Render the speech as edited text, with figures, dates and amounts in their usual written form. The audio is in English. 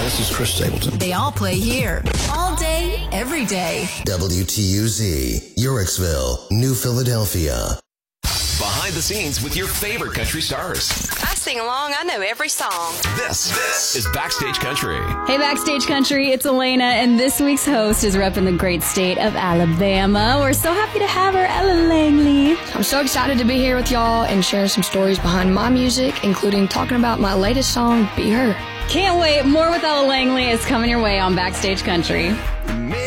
this is Chris Stapleton. They all play here, all day, every day. WTUZ, Yorksville, New Philadelphia. Behind the scenes with your favorite country stars. I sing along. I know every song. This is Backstage Country. Hey, Backstage Country, it's Elena, and this week's host is repping the great state of Alabama. We're so happy to have her, Ella Langley. I'm so excited to be here with y'all and sharing some stories behind my music, including talking about my latest song, Be Her. Can't wait. More with Ella Langley is coming your way on Backstage Country.